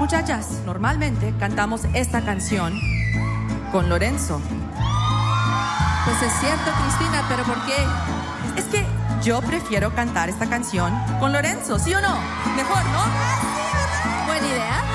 muchachas, normalmente cantamos esta canción con Lorenzo. Pues es cierto, Cristina, pero ¿por qué? Es que yo prefiero cantar esta canción con Lorenzo, ¿sí o no? Mejor, ¿no? Buena idea.